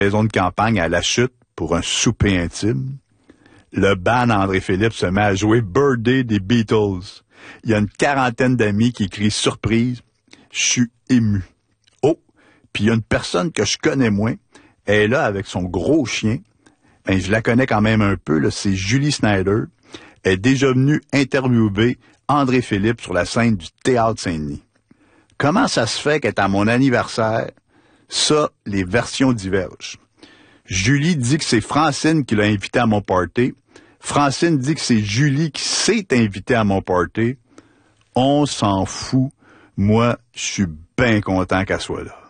maison de campagne à La Chute pour un souper intime. Le band André Philippe se met à jouer Birthday des Beatles. Il y a une quarantaine d'amis qui crient surprise. Je suis ému. Oh, puis il y a une personne que je connais moins. Elle est là avec son gros chien. Ben, je la connais quand même un peu, là, c'est Julie Snyder. Elle est déjà venue interviewer André Philippe sur la scène du Théâtre Saint-Denis. Comment ça se fait qu'elle est à mon anniversaire? Ça, les versions divergent. Julie dit que c'est Francine qui l'a invité à mon party. Francine dit que c'est Julie qui s'est invitée à mon party. On s'en fout. Moi, je suis bien content qu'elle soit là.